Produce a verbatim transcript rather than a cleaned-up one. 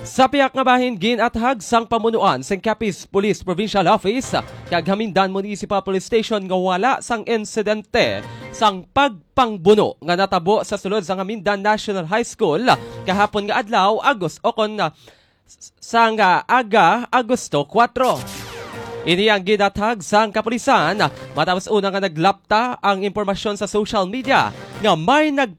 Sa piyak nga bahin ginathag sang pamunuan sang Capiz Police Provincial Office kag Hamindan Municipal Police Station nga wala sang insidente sang pagpangbuno nga natabo sa sulod sang Hamindan National High School kahapon nga adlaw Agos o kon sang aga Agosto kwatro. Ini ang gidatag sang kapulisan matapos una nga naglapta ang impormasyon sa social media nga may nag